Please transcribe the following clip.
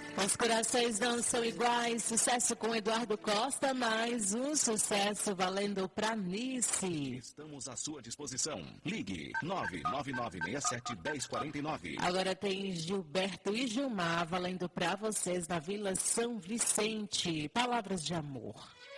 Os corações não são iguais. Sucesso com Eduardo Costa, mais um sucesso valendo pra Nice. Estamos à sua disposição. Ligue 999671049. Agora tem Gilberto e Gilmar valendo pra vocês na Vila São Vicente. Palavras de amor.